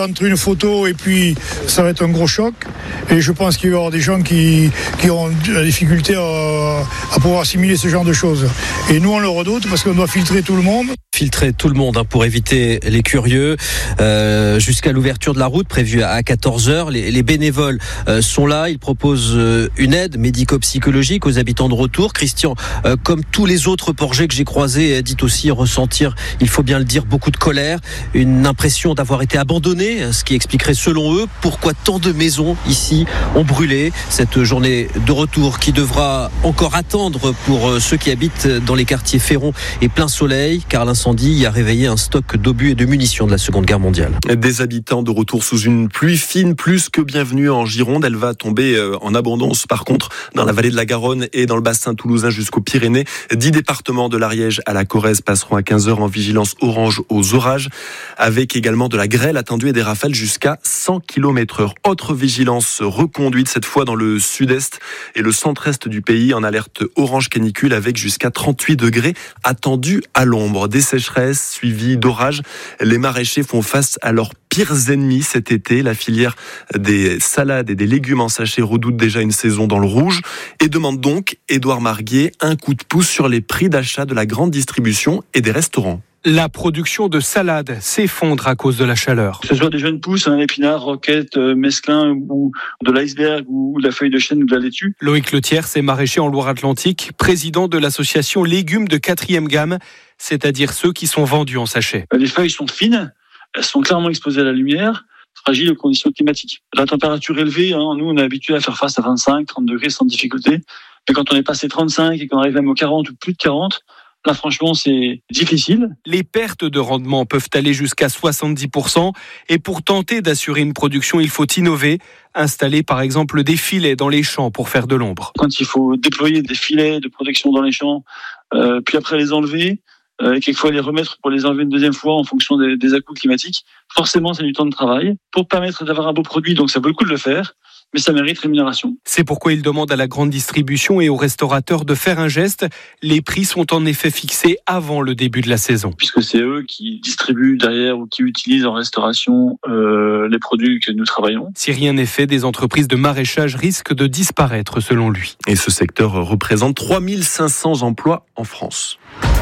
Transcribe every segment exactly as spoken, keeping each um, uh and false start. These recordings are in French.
entre une photo et puis ça va être un gros choc. Et je pense qu'il va y avoir des gens qui, qui auront la difficulté à, à pouvoir assimiler ce genre de choses. Et nous, on le redoute parce qu'on doit filtrer tout le monde. Filtrer tout le monde hein, pour éviter les curieux euh, jusqu'à l'ouverture de la route prévue à quatorze heures. Les, les bénévoles euh, sont là. Ils proposent euh, une aide médico-psychologique aux habitants de retour. Christian, euh, comme tous les autres Porgés que j'ai croisés, dit aussi ressentir, il faut bien le dire, beaucoup de colère, une impression d'avoir été abandonné, ce qui expliquerait selon eux pourquoi tant de maisons ici ont brûlé. Cette journée de retour qui devra encore attendre pour ceux qui habitent dans les quartiers Féron et Plein Soleil, car l'incendie y a réveillé un stock d'obus et de munitions de la Seconde Guerre mondiale. Des habitants de retour sous une pluie fine, plus que bienvenue en Gironde. Elle va tomber en abondance par contre dans la vallée de la Garonne et dans le bassin toulousain jusqu'aux Pyrénées. Dix départements de l'Ariège à la Corrèze passeront à quinze heures en vigilance orange aux orages, avec également de la grêle attendue et des rafales jusqu'à cent kilomètres heure. Autre vigilance reconduite cette fois dans le sud-est et le centre-est du pays en alerte orange canicule avec jusqu'à trente-huit degrés attendus à l'ombre. Des sécheresses suivies d'orages. Les maraîchers font face à leurs pires ennemis cet été. La filière des salades et des légumes en sachet redoute déjà une saison dans le rouge et demande donc, Édouard Marguet, un coup de pouce sur les prix d'achat de la grande distribution et des restaurants. La production de salades s'effondre à cause de la chaleur. Que ce soit des jeunes pousses, un épinard, roquette, mesclin ou de l'iceberg ou de la feuille de chêne ou de la laitue. Loïc Letiers est maraîcher en Loire-Atlantique, président de l'association Légumes de quatrième gamme, c'est-à-dire ceux qui sont vendus en sachet. Les feuilles sont fines, elles sont clairement exposées à la lumière, fragiles aux conditions climatiques. La température élevée, hein, nous on est habitué à faire face à vingt-cinq, trente degrés sans difficulté, mais quand on est passé trente-cinq et qu'on arrive même aux quarante ou plus de quarante, là, franchement, c'est difficile. Les pertes de rendement peuvent aller jusqu'à soixante-dix pour cent. Et pour tenter d'assurer une production, il faut innover. Installer, par exemple, des filets dans les champs pour faire de l'ombre. Quand il faut déployer des filets de protection dans les champs, euh, puis après les enlever, euh, et quelquefois les remettre pour les enlever une deuxième fois en fonction des, des à-coups climatiques, forcément, c'est du temps de travail. Pour permettre d'avoir un beau produit, donc ça vaut le coup de le faire. Mais ça mérite rémunération. C'est pourquoi il demande à la grande distribution et aux restaurateurs de faire un geste. Les prix sont en effet fixés avant le début de la saison. Puisque c'est eux qui distribuent derrière ou qui utilisent en restauration euh, les produits que nous travaillons. Si rien n'est fait, des entreprises de maraîchage risquent de disparaître selon lui. Et ce secteur représente trois mille cinq cents emplois en France.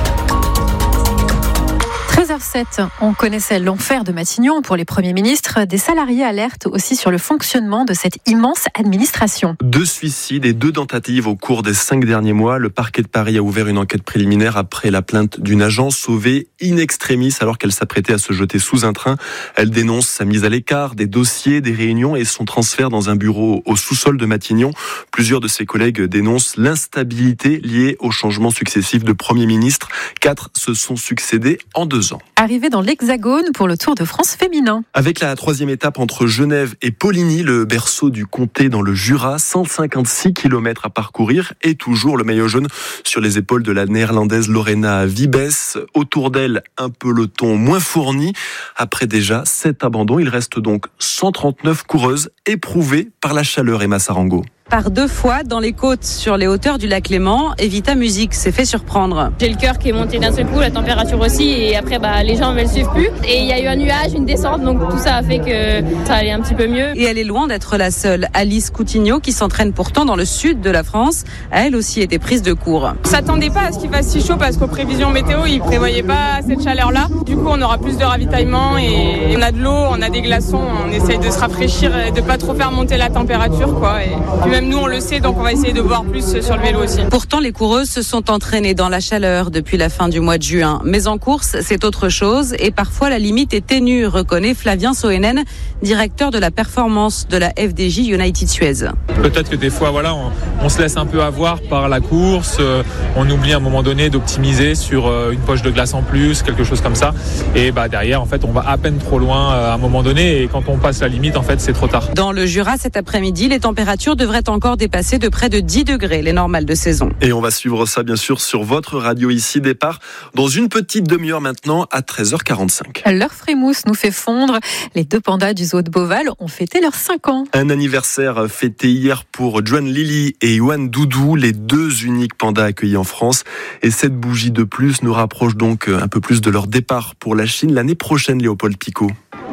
treize heures sept, on connaissait l'enfer de Matignon pour les premiers ministres. Des salariés alertent aussi sur le fonctionnement de cette immense administration. Deux suicides et deux tentatives au cours des cinq derniers mois. Le parquet de Paris a ouvert une enquête préliminaire après la plainte d'une agent sauvée in extremis alors qu'elle s'apprêtait à se jeter sous un train. Elle dénonce sa mise à l'écart des dossiers, des réunions et son transfert dans un bureau au sous-sol de Matignon. Plusieurs de ses collègues dénoncent l'instabilité liée aux changements successifs de Premier ministre. Quatre se sont succédés en deux ans. Arrivé dans l'Hexagone pour le Tour de France féminin. Avec la troisième étape entre Genève et Poligny, le berceau du comté dans le Jura, cent cinquante-six kilomètres à parcourir et toujours le maillot jaune sur les épaules de la néerlandaise Lorena Wiebes. Autour d'elle, un peloton moins fourni. Après déjà sept abandons, il reste donc cent trente-neuf coureuses éprouvées par la chaleur. Emma Sarango. Par deux fois dans les côtes sur les hauteurs du lac Léman, Evita Music s'est fait surprendre. J'ai le cœur qui est monté d'un seul coup, la température aussi, et après bah, les jambes elles suivent plus. Et il y a eu un nuage, une descente, donc tout ça a fait que ça allait un petit peu mieux. Et elle est loin d'être la seule. Alice Coutinho, qui s'entraîne pourtant dans le sud de la France, a elle aussi été prise de court. On s'attendait pas à ce qu'il fasse si chaud parce qu'aux prévisions météo, ils prévoyaient pas cette chaleur-là. Du coup, on aura plus de ravitaillement et on a de l'eau, on a des glaçons, on essaye de se rafraîchir et de pas trop faire monter la température, quoi. Et puis même nous, on le sait, donc on va essayer de boire plus sur le vélo aussi. Pourtant, les coureuses se sont entraînées dans la chaleur depuis la fin du mois de juin. Mais en course, c'est autre chose et parfois la limite est ténue, reconnaît Flavien Soenen, directeur de la performance de la F D J United Suez. Peut-être que des fois, voilà, on, on se laisse un peu avoir par la course, euh, on oublie à un moment donné d'optimiser sur euh, une poche de glace en plus, quelque chose comme ça. Et bah derrière, en fait, on va à peine trop loin euh, à un moment donné et quand on passe la limite, en fait, c'est trop tard. Dans le Jura, cet après-midi, les températures devraient encore dépasser de près de dix degrés, les normales de saison. Et on va suivre ça bien sûr sur votre radio ici. Départ dans une petite demi-heure maintenant à treize heures quarante-cinq. L'heure Frémousse nous fait fondre. Les deux pandas du zoo de Beauval ont fêté leurs cinq ans. Un anniversaire fêté hier pour Juan Lily et Yuan Doudou, les deux uniques pandas accueillis en France. Et cette bougie de plus nous rapproche donc un peu plus de leur départ pour la Chine l'année prochaine, Léopold Picot.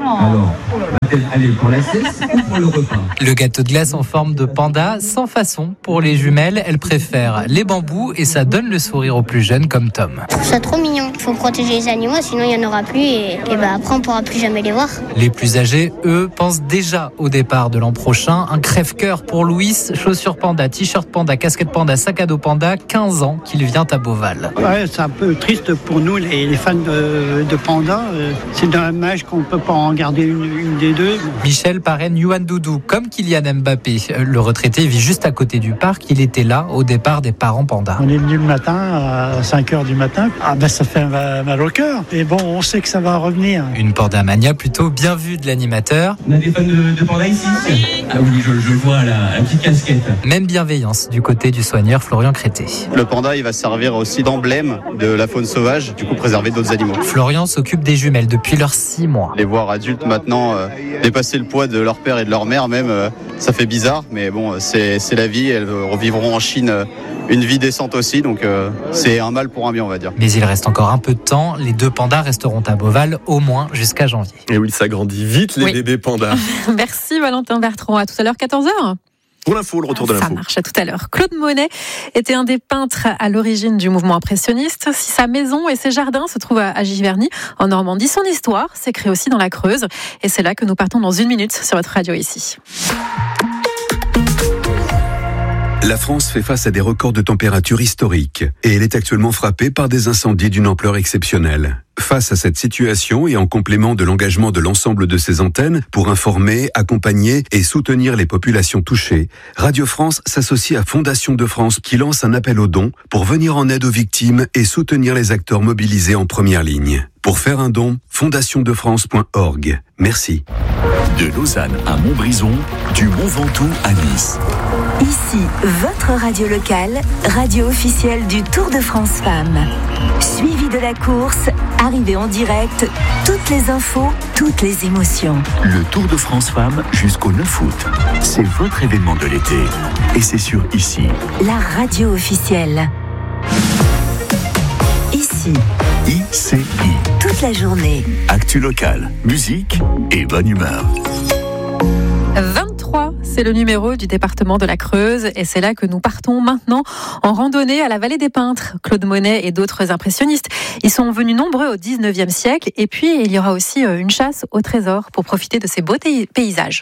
Alors, va-t-elle aller pour la cesse ou pour le repas? Le gâteau de glace en forme de panda, sans façon. Pour les jumelles, elles préfèrent les bambous et ça donne le sourire aux plus jeunes comme Tom. Je trouve ça trop mignon. Il faut protéger les animaux, sinon il n'y en aura plus et, et bah après on pourra plus jamais les voir. Les plus âgés, eux, pensent déjà au départ de l'an prochain. Un crève-cœur pour Louis, chaussures panda, t-shirt panda, casquette panda, sac à dos panda, quinze ans qu'il vient à Beauval. Ouais, c'est un peu triste pour nous, les, les fans de, de panda. C'est dommage qu'on ne peut pas en garder une, une des deux. Michel parraine Youan Doudou, comme Kylian Mbappé. Le retraité vit juste à côté du parc. Il était là au départ des parents pandas. On est venu le matin à cinq heures du matin. Ah ben ça fait mal au cœur. Et bon, on sait que ça va revenir. Une pandamania plutôt bien vue de l'animateur. On a des fans de, de panda ici? Oui. Ah oui, je, je vois la, la petite casquette. Même bienveillance du côté du soigneur Florian Crété. Le panda, il va servir aussi d'emblème de la faune sauvage, du coup préserver d'autres animaux. Florian s'occupe des jumelles depuis leurs six mois. Les voir adultes maintenant euh, dépasser le poids de leur père et de leur mère même, euh, ça fait bizarre, mais bon, c'est, c'est la vie. Elles revivront en Chine euh, une vie décente aussi, donc euh, c'est un mal pour un bien, on va dire. Mais il reste encore un peu de temps. Les deux pandas resteront à Beauval au moins jusqu'à janvier. Et oui, ça grandit vite les oui. bébés pandas. Merci Valentin Bertrand. À tout à l'heure, quatorze heures. Pour l'info, le retour de l'info. Ça marche, à tout à l'heure. Claude Monet était un des peintres à l'origine du mouvement impressionniste. Si sa maison et ses jardins se trouvent à Giverny, en Normandie, son histoire s'écrit aussi dans la Creuse. Et c'est là que nous partons dans une minute sur votre radio ici. La France fait face à des records de température historiques et elle est actuellement frappée par des incendies d'une ampleur exceptionnelle. Face à cette situation et en complément de l'engagement de l'ensemble de ses antennes pour informer, accompagner et soutenir les populations touchées, Radio France s'associe à Fondation de France qui lance un appel aux dons pour venir en aide aux victimes et soutenir les acteurs mobilisés en première ligne. Pour faire un don, fondation de france point org. Merci. De Lausanne à Montbrison, du Mont Ventoux à Nice. Ici, votre radio locale, radio officielle du Tour de France Femmes. Suivi de la course, arrivée en direct, toutes les infos, toutes les émotions. Le Tour de France Femmes jusqu'au neuf août. C'est votre événement de l'été. Et c'est sur Ici. La radio officielle. Ici. I C I. Toute la journée. Actu locale, musique et bonne humeur. vingt-trois, c'est le numéro du département de la Creuse et c'est là que nous partons maintenant en randonnée à la Vallée des Peintres. Claude Monet et d'autres impressionnistes, ils sont venus nombreux au dix-neuvième siècle et puis il y aura aussi une chasse au trésor pour profiter de ces beaux paysages.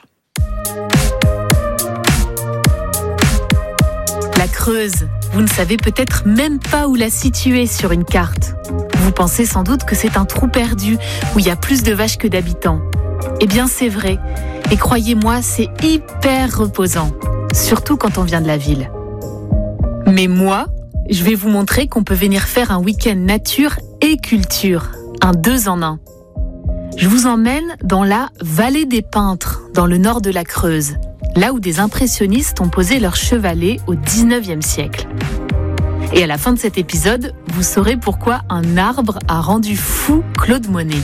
La Creuse, vous ne savez peut-être même pas où la situer sur une carte. Vous pensez sans doute que c'est un trou perdu où il y a plus de vaches que d'habitants. Eh bien c'est vrai, et croyez-moi, c'est hyper reposant, surtout quand on vient de la ville. Mais moi, je vais vous montrer qu'on peut venir faire un week-end nature et culture, un deux en un. Je vous emmène dans la Vallée des Peintres, dans le nord de la Creuse, là où des impressionnistes ont posé leur chevalet au dix-neuvième siècle. Et à la fin de cet épisode, vous saurez pourquoi un arbre a rendu fou Claude Monet.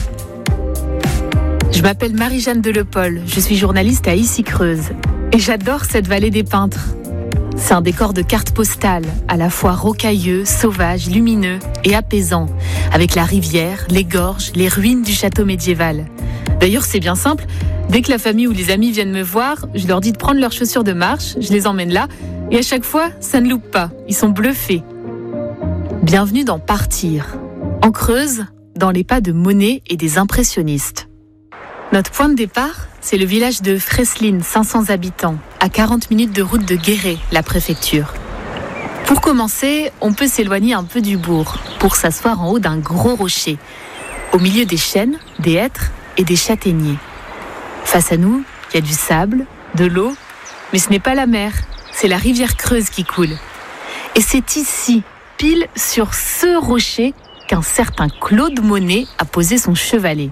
Je m'appelle Marie-Jeanne Delepol, je suis journaliste à Ici Creuse. Et j'adore cette Vallée des Peintres. C'est un décor de carte postale, à la fois rocailleux, sauvage, lumineux et apaisant, avec la rivière, les gorges, les ruines du château médiéval. D'ailleurs, c'est bien simple, dès que la famille ou les amis viennent me voir, je leur dis de prendre leurs chaussures de marche, je les emmène là, et à chaque fois, ça ne loupe pas, ils sont bluffés. Bienvenue dans Partir, en Creuse, dans les pas de Monet et des impressionnistes. Notre point de départ, c'est le village de Freslin, cinq cents habitants, à quarante minutes de route de Guéret, la préfecture. Pour commencer, on peut s'éloigner un peu du bourg, pour s'asseoir en haut d'un gros rocher, au milieu des chênes, des hêtres et des châtaigniers. Face à nous, il y a du sable, de l'eau, mais ce n'est pas la mer, c'est la rivière Creuse qui coule. Et c'est ici, pile sur ce rocher, qu'un certain Claude Monet a posé son chevalet.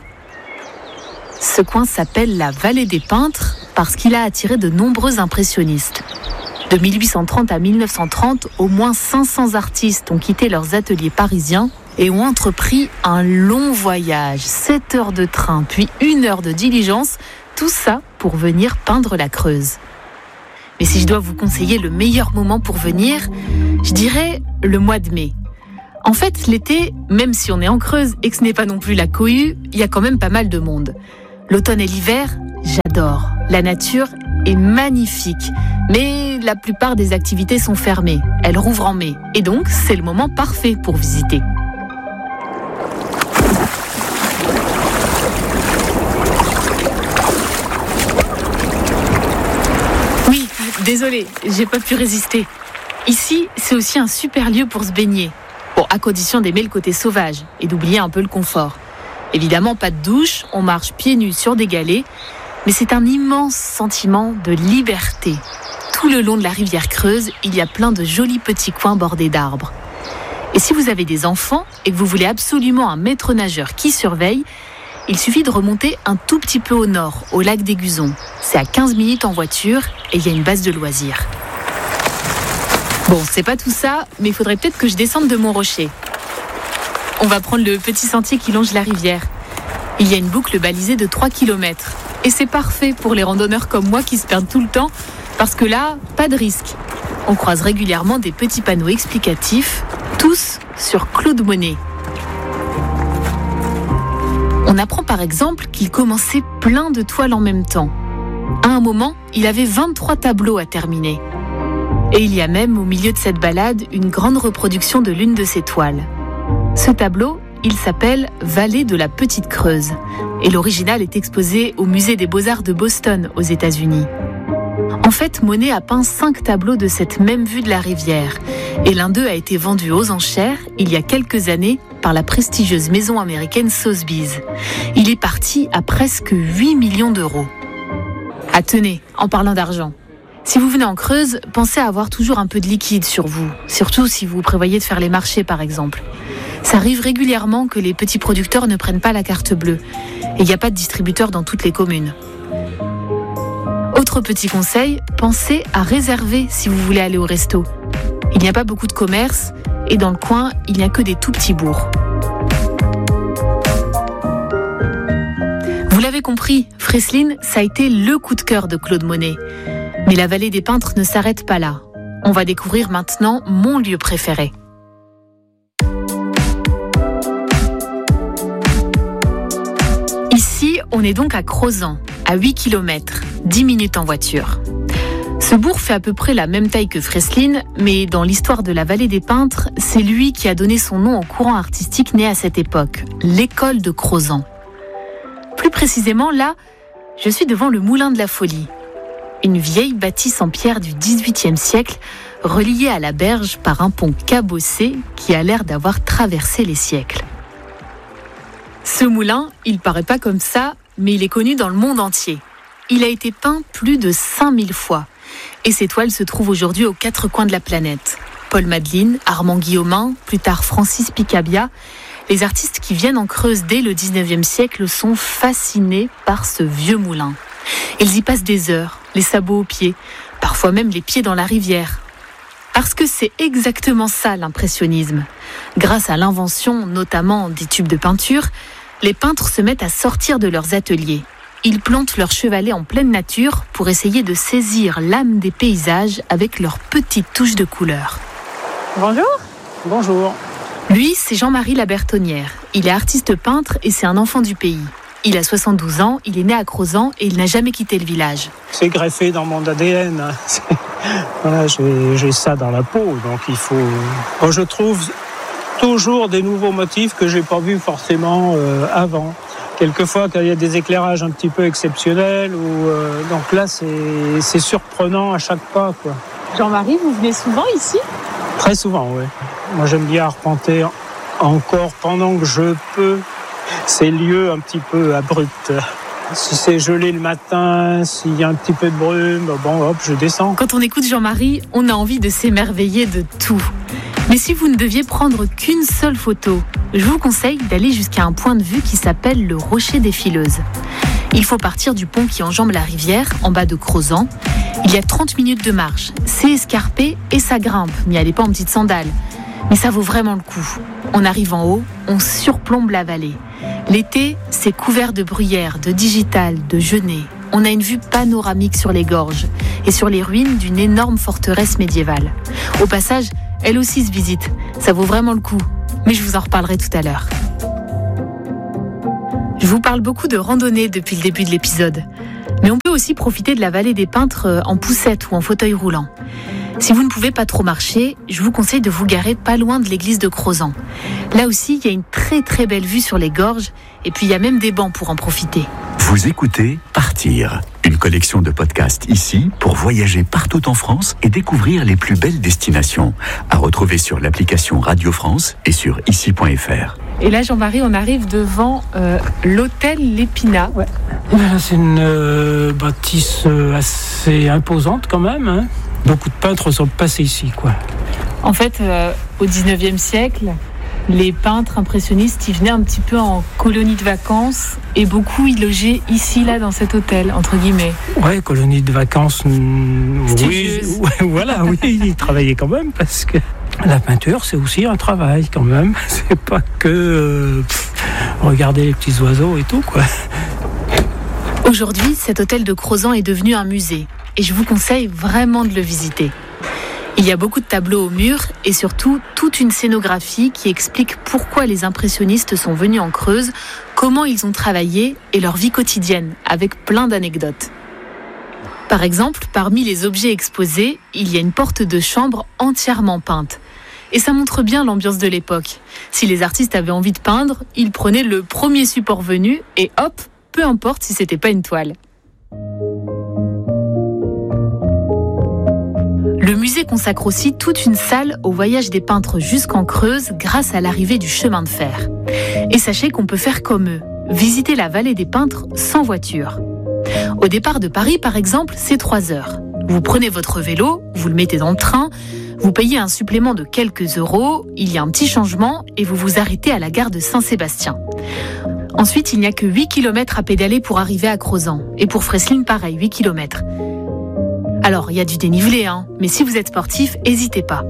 Ce coin s'appelle la Vallée des Peintres parce qu'il a attiré de nombreux impressionnistes. De mille huit cent trente à mille neuf cent trente, au moins cinq cents artistes ont quitté leurs ateliers parisiens et ont entrepris un long voyage, sept heures de train, puis une heure de diligence, tout ça pour venir peindre la Creuse. Mais si je dois vous conseiller le meilleur moment pour venir, je dirais le mois de mai. En fait, l'été, même si on est en Creuse et que ce n'est pas non plus la cohue, il y a quand même pas mal de monde. L'automne et l'hiver, j'adore. La nature est magnifique. Mais la plupart des activités sont fermées. Elles rouvrent en mai. Et donc, c'est le moment parfait pour visiter. Oui, désolée, j'ai pas pu résister. Ici, c'est aussi un super lieu pour se baigner. Bon, à condition d'aimer le côté sauvage et d'oublier un peu le confort. Évidemment, pas de douche, on marche pieds nus sur des galets, mais c'est un immense sentiment de liberté. Tout le long de la rivière Creuse, il y a plein de jolis petits coins bordés d'arbres. Et si vous avez des enfants et que vous voulez absolument un maître nageur qui surveille, il suffit de remonter un tout petit peu au nord, au lac des Guzons. C'est à quinze minutes en voiture et il y a une base de loisirs. Bon, c'est pas tout ça, mais il faudrait peut-être que je descende de mon rocher. On va prendre le petit sentier qui longe la rivière. Il y a une boucle balisée de trois kilomètres. Et c'est parfait pour les randonneurs comme moi qui se perdent tout le temps, parce que là, pas de risque. On croise régulièrement des petits panneaux explicatifs, tous sur Claude Monet. On apprend par exemple qu'il commençait plein de toiles en même temps. À un moment, il avait vingt-trois tableaux à terminer. Et il y a même au milieu de cette balade une grande reproduction de l'une de ses toiles. Ce tableau, il s'appelle « Vallée de la Petite Creuse » et l'original est exposé au Musée des Beaux-Arts de Boston aux États-Unis. En fait, Monet a peint cinq tableaux de cette même vue de la rivière et l'un d'eux a été vendu aux enchères il y a quelques années par la prestigieuse maison américaine Sotheby's. Il est parti à presque huit millions d'euros. Ah tenez, en parlant d'argent, si vous venez en Creuse, pensez à avoir toujours un peu de liquide sur vous, surtout si vous prévoyez de faire les marchés par exemple. Ça arrive régulièrement que les petits producteurs ne prennent pas la carte bleue et il n'y a pas de distributeur dans toutes les communes. Autre petit conseil, pensez à réserver si vous voulez aller au resto. Il n'y a pas beaucoup de commerces et dans le coin, il n'y a que des tout petits bourgs. Vous l'avez compris, Freslin, ça a été le coup de cœur de Claude Monet. Mais la vallée des peintres ne s'arrête pas là. On va découvrir maintenant mon lieu préféré. Ici, on est donc à Crozant, à huit kilomètres, dix minutes en voiture. Ce bourg fait à peu près la même taille que Freslin, mais dans l'histoire de la vallée des peintres, c'est lui qui a donné son nom au courant artistique né à cette époque, l'école de Crozant. Plus précisément, là, je suis devant le Moulin de la Folie, une vieille bâtisse en pierre du dix-huitième siècle, reliée à la berge par un pont cabossé qui a l'air d'avoir traversé les siècles. Ce moulin, il paraît pas comme ça, mais il est connu dans le monde entier. Il a été peint plus de cinq mille fois. Et ses toiles se trouvent aujourd'hui aux quatre coins de la planète. Paul Madeleine, Armand Guillaumin, plus tard Francis Picabia, les artistes qui viennent en Creuse dès le dix-neuvième siècle sont fascinés par ce vieux moulin. Ils y passent des heures, les sabots aux pieds, parfois même les pieds dans la rivière. Parce que c'est exactement ça l'impressionnisme. Grâce à l'invention notamment des tubes de peinture, les peintres se mettent à sortir de leurs ateliers. Ils plantent leurs chevalets en pleine nature pour essayer de saisir l'âme des paysages avec leurs petites touches de couleur. Bonjour. Bonjour. Lui, c'est Jean-Marie Labertonnière. Il est artiste peintre et c'est un enfant du pays. Il a soixante-douze ans, il est né à Crozant et il n'a jamais quitté le village. C'est greffé dans mon A D N. Voilà, j'ai, j'ai ça dans la peau, donc il faut... Moi, je trouve toujours des nouveaux motifs que je n'ai pas vus forcément euh, avant. Quelquefois, quand il y a des éclairages un petit peu exceptionnels, ou, euh, donc là, c'est, c'est surprenant à chaque pas, quoi. Jean-Marie, vous venez souvent ici ? Très souvent, oui. Moi, j'aime bien arpenter encore pendant que je peux ces lieux un petit peu abrupts. Si c'est gelé le matin, s'il y a un petit peu de brume, bon, hop, je descends. Quand on écoute Jean-Marie, on a envie de s'émerveiller de tout. Mais si vous ne deviez prendre qu'une seule photo, je vous conseille d'aller jusqu'à un point de vue qui s'appelle le Rocher des Fileuses. Il faut partir du pont qui enjambe la rivière, en bas de Crozant. Il y a trente minutes de marche. C'est escarpé et ça grimpe. N'y allez pas en petites sandales. Mais ça vaut vraiment le coup. On arrive en haut, on surplombe la vallée. L'été, c'est couvert de bruyères, de digital, de genêts. On a une vue panoramique sur les gorges et sur les ruines d'une énorme forteresse médiévale. Au passage, elle aussi se visite. Ça vaut vraiment le coup. Mais je vous en reparlerai tout à l'heure. Je vous parle beaucoup de randonnée depuis le début de l'épisode. Mais on peut aussi profiter de la vallée des Peintres en poussette ou en fauteuil roulant. Si vous ne pouvez pas trop marcher, je vous conseille de vous garer pas loin de l'église de Crozant. Là aussi, il y a une très très belle vue sur les gorges et puis il y a même des bancs pour en profiter. Vous écoutez Partir, une collection de podcasts ici pour voyager partout en France et découvrir les plus belles destinations. À retrouver sur l'application Radio France et sur ici point f r. Et là, Jean-Marie, on arrive devant euh, l'hôtel L'Épinat. Ouais. Là, c'est une euh, bâtisse euh, assez imposante quand même. Hein. Beaucoup de peintres sont passés ici, quoi. En fait, euh, au dix-neuvième siècle, les peintres impressionnistes, ils venaient un petit peu en colonie de vacances et beaucoup ils logeaient ici, là, dans cet hôtel, entre guillemets. Ouais, colonie de vacances, mm, oui, ouais, voilà, oui, ils travaillaient quand même parce que la peinture, c'est aussi un travail quand même. C'est pas que euh, pff, regarder les petits oiseaux et tout, quoi. Aujourd'hui, cet hôtel de Crozant est devenu un musée et je vous conseille vraiment de le visiter. Il y a beaucoup de tableaux au mur et surtout toute une scénographie qui explique pourquoi les impressionnistes sont venus en Creuse, comment ils ont travaillé et leur vie quotidienne, avec plein d'anecdotes. Par exemple, parmi les objets exposés, il y a une porte de chambre entièrement peinte. Et ça montre bien l'ambiance de l'époque. Si les artistes avaient envie de peindre, ils prenaient le premier support venu et hop, peu importe si c'était pas une toile. Le musée consacre aussi toute une salle au voyage des peintres jusqu'en Creuse grâce à l'arrivée du chemin de fer. Et sachez qu'on peut faire comme eux, visiter la vallée des Peintres sans voiture. Au départ de Paris, par exemple, c'est trois heures. Vous prenez votre vélo, vous le mettez dans le train, vous payez un supplément de quelques euros, il y a un petit changement et vous vous arrêtez à la gare de Saint-Sébastien. Ensuite, il n'y a que huit kilomètres à pédaler pour arriver à Crozant. Et pour Fresline, pareil, huit kilomètres. Alors, il y a du dénivelé, hein, mais si vous êtes sportif, n'hésitez pas.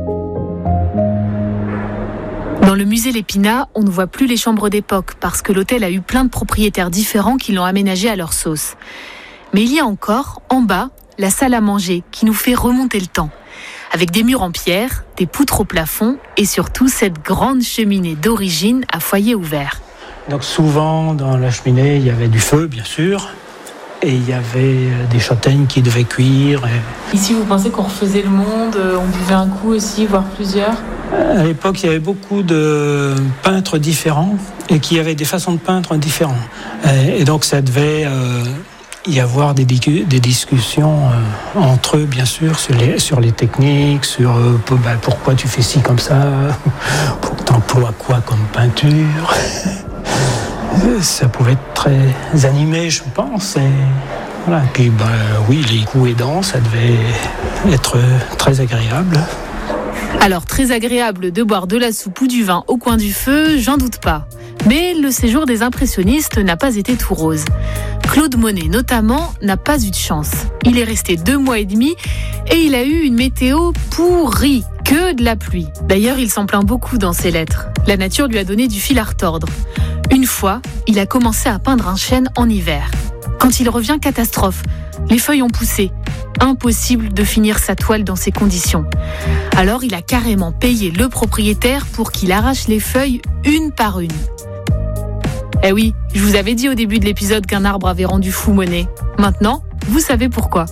Dans le musée L'Épinat, on ne voit plus les chambres d'époque parce que l'hôtel a eu plein de propriétaires différents qui l'ont aménagé à leur sauce. Mais il y a encore, en bas, la salle à manger qui nous fait remonter le temps. Avec des murs en pierre, des poutres au plafond et surtout cette grande cheminée d'origine à foyer ouvert. Donc souvent, dans la cheminée, il y avait du feu, bien sûr. Et il y avait des châtaignes qui devaient cuire. Et... Ici, vous pensez qu'on refaisait le monde, on buvait un coup aussi, voire plusieurs ? À l'époque, il y avait beaucoup de peintres différents et qui avaient des façons de peindre différentes. Et donc, ça devait euh, y avoir des, des discussions euh, entre eux, bien sûr, sur les, sur les techniques, sur euh, ben, pourquoi tu fais ci comme ça, pour que tu emploies quoi comme peinture. Ça pouvait être très animé, je pense. Et voilà. Et puis, ben, oui, les coups aidants, ça devait être très agréable. Alors, très agréable de boire de la soupe ou du vin au coin du feu, j'en doute pas. Mais le séjour des impressionnistes n'a pas été tout rose. Claude Monet, notamment, n'a pas eu de chance. Il est resté deux mois et demi et il a eu une météo pourrie, que de la pluie. D'ailleurs, il s'en plaint beaucoup dans ses lettres. La nature lui a donné du fil à retordre. Une fois, il a commencé à peindre un chêne en hiver. Quand il revient, catastrophe. Les feuilles ont poussé. Impossible de finir sa toile dans ces conditions. Alors, il a carrément payé le propriétaire pour qu'il arrache les feuilles une par une. Eh oui, je vous avais dit au début de l'épisode qu'un arbre avait rendu fou Monet. Maintenant, vous savez pourquoi.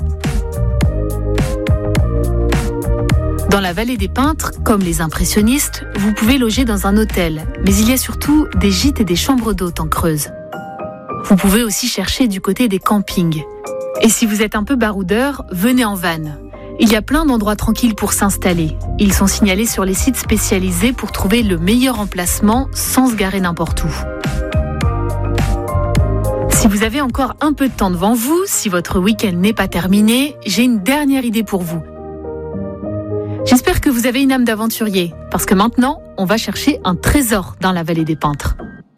Dans la vallée des Peintres, comme les impressionnistes, vous pouvez loger dans un hôtel, mais il y a surtout des gîtes et des chambres d'hôtes en Creuse. Vous pouvez aussi chercher du côté des campings. Et si vous êtes un peu baroudeur, venez en van. Il y a plein d'endroits tranquilles pour s'installer. Ils sont signalés sur les sites spécialisés pour trouver le meilleur emplacement sans se garer n'importe où. Si vous avez encore un peu de temps devant vous, si votre week-end n'est pas terminé, j'ai une dernière idée pour vous. J'espère que vous avez une âme d'aventurier, parce que maintenant, on va chercher un trésor dans la vallée des Peintres.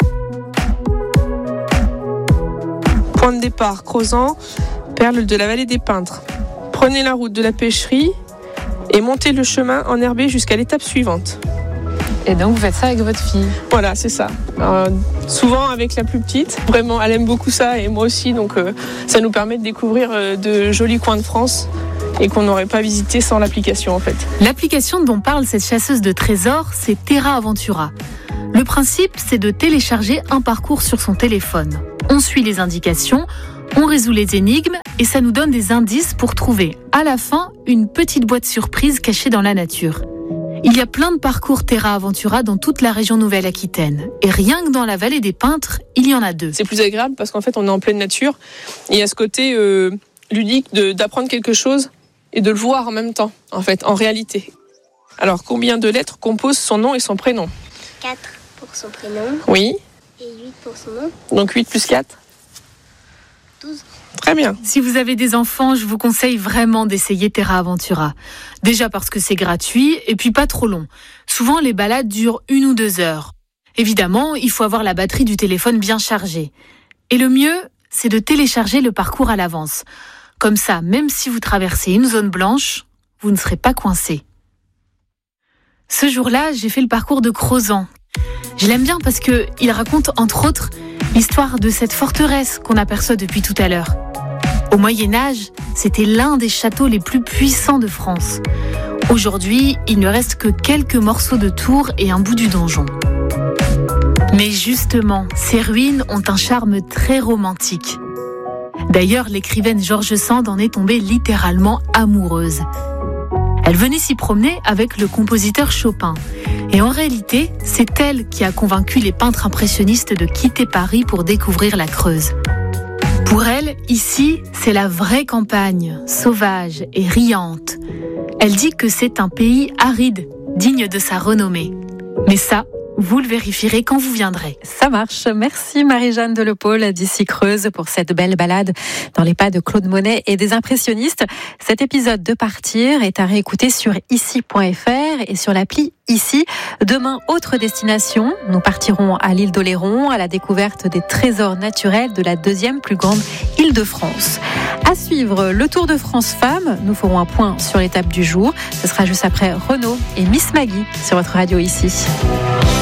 Point de départ, Crozant, perle de la vallée des Peintres. Prenez la route de la pêcherie et montez le chemin enherbé jusqu'à l'étape suivante. Et donc vous faites ça avec votre fille ? Voilà, c'est ça. Euh, souvent avec la plus petite. Vraiment, elle aime beaucoup ça et moi aussi, donc euh, ça nous permet de découvrir euh, de jolis coins de France et qu'on n'aurait pas visité sans l'application en fait. L'application dont parle cette chasseuse de trésors, c'est Terra Aventura. Le Le principe, c'est de télécharger un parcours sur son téléphone. On suit les indications, on résout les énigmes et ça nous donne des indices pour trouver, à la fin, une petite boîte surprise cachée dans la nature. Il y a plein de parcours Terra Aventura dans toute la région Nouvelle-Aquitaine. Et rien que dans la vallée des Peintres, il y en a deux. C'est plus agréable parce qu'en fait, on est en pleine nature. Et il y a ce côté euh, ludique de, d'apprendre quelque chose et de le voir en même temps, en fait, en réalité. Alors, combien de lettres composent son nom et son prénom ? quatre pour son prénom. Oui. Et huit pour son nom. Donc huit plus quatre ? douze. Très bien. Si vous avez des enfants, je vous conseille vraiment d'essayer Terra Aventura. Déjà parce que c'est gratuit et puis pas trop long. Souvent, les balades durent une ou deux heures. Évidemment, il faut avoir la batterie du téléphone bien chargée. Et le mieux, c'est de télécharger le parcours à l'avance. Comme ça, même si vous traversez une zone blanche, vous ne serez pas coincé. Ce jour-là, j'ai fait le parcours de Crozant. Je l'aime bien parce qu'il raconte, entre autres, l'histoire de cette forteresse qu'on aperçoit depuis tout à l'heure. Au Moyen-Âge, c'était l'un des châteaux les plus puissants de France. Aujourd'hui, il ne reste que quelques morceaux de tours et un bout du donjon. Mais justement, ces ruines ont un charme très romantique. D'ailleurs, l'écrivaine George Sand en est tombée littéralement amoureuse. Elle venait s'y promener avec le compositeur Chopin. Et en réalité, c'est elle qui a convaincu les peintres impressionnistes de quitter Paris pour découvrir la Creuse. Pour elle, ici, c'est la vraie campagne, sauvage et riante. Elle dit que c'est un pays aride, digne de sa renommée. Mais ça, vous le vérifierez quand vous viendrez. Ça marche. Merci Marie-Jeanne Delepaule d'ici Creuse pour cette belle balade dans les pas de Claude Monet et des impressionnistes. Cet épisode de Partir est à réécouter sur ici point f r et sur l'appli Ici. Demain, autre destination. Nous partirons à l'île d'Oléron à la découverte des trésors naturels de la deuxième plus grande île de France. À suivre, le Tour de France Femmes. Nous ferons un point sur l'étape du jour. Ce sera juste après Renaud et Miss Maggie sur votre radio Ici.